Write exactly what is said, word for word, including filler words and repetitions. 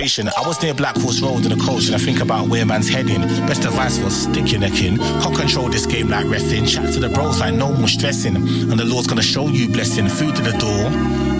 I was near Black Horse Road in a coach and I think about where man's heading. Best advice was stick your neck in. Can't control this game like reffing. Chat to the bros like no more stressing. And the Lord's gonna show you blessing. Food to the door.